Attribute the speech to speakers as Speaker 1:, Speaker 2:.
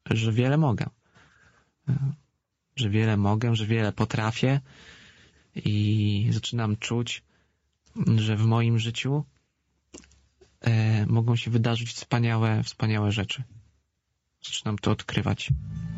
Speaker 1: że wiele mogę. Że wiele potrafię i zaczynam czuć, że w moim życiu mogą się wydarzyć wspaniałe rzeczy. Zaczynam to odkrywać.